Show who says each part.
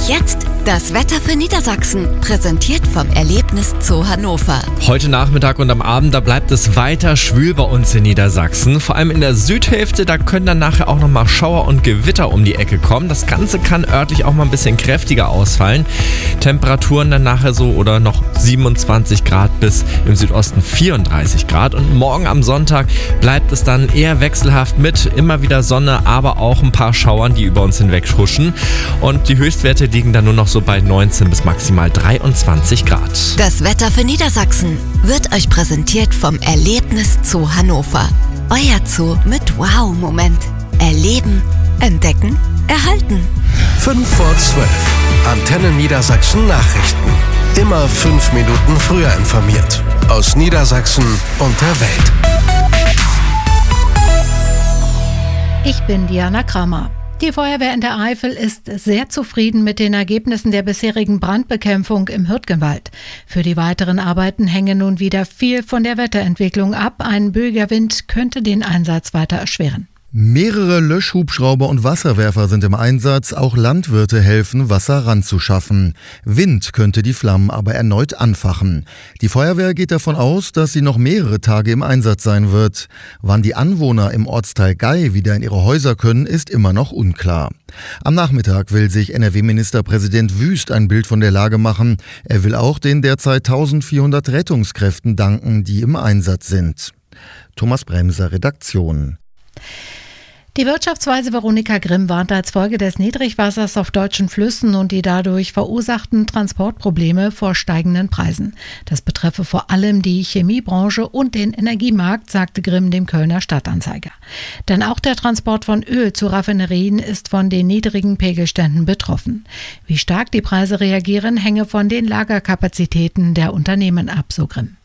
Speaker 1: jetzt das Wetter für Niedersachsen, präsentiert vom Erlebnis Zoo Hannover.
Speaker 2: Heute Nachmittag und am Abend, da bleibt es weiter schwül bei uns in Niedersachsen. Vor allem in der Südhälfte, da können dann nachher auch nochmal Schauer und Gewitter um die Ecke kommen. Das Ganze kann örtlich auch mal ein bisschen kräftiger ausfallen. Temperaturen dann nachher so oder noch 27 Grad bis im Südosten 34 Grad. Und morgen am Sonntag bleibt es dann eher wechselhaft mit immer wieder Sonne, aber auch ein paar Schauern, die über uns hinweg huschen. Und die Höchstwerte liegen dann nur noch so bei 19 bis maximal 23 Grad.
Speaker 1: Das Wetter für Niedersachsen wird euch präsentiert vom Erlebnis Zoo Hannover. Euer Zoo mit Wow-Moment. Erleben, entdecken, erhalten.
Speaker 3: 5 vor 12. Antenne Niedersachsen Nachrichten. Immer 5 Minuten früher informiert. Aus Niedersachsen und der Welt.
Speaker 4: Ich bin Diana Kramer. Die Feuerwehr in der Eifel ist sehr zufrieden mit den Ergebnissen der bisherigen Brandbekämpfung im Hürtgenwald. Für die weiteren Arbeiten hänge nun wieder viel von der Wetterentwicklung ab. Ein böiger Wind könnte den Einsatz weiter erschweren.
Speaker 5: Mehrere Löschhubschrauber und Wasserwerfer sind im Einsatz. Auch Landwirte helfen, Wasser ranzuschaffen. Wind könnte die Flammen aber erneut anfachen. Die Feuerwehr geht davon aus, dass sie noch mehrere Tage im Einsatz sein wird. Wann die Anwohner im Ortsteil Gey wieder in ihre Häuser können, ist immer noch unklar. Am Nachmittag will sich NRW-Ministerpräsident Wüst ein Bild von der Lage machen. Er will auch den derzeit 1400 Rettungskräften danken, die im Einsatz sind. Thomas Bremser, Redaktion.
Speaker 4: Die Wirtschaftsweise Veronika Grimm warnt als Folge des Niedrigwassers auf deutschen Flüssen und die dadurch verursachten Transportprobleme vor steigenden Preisen. Das betreffe vor allem die Chemiebranche und den Energiemarkt, sagte Grimm dem Kölner Stadtanzeiger. Denn auch der Transport von Öl zu Raffinerien ist von den niedrigen Pegelständen betroffen. Wie stark die Preise reagieren, hänge von den Lagerkapazitäten der Unternehmen ab, so Grimm.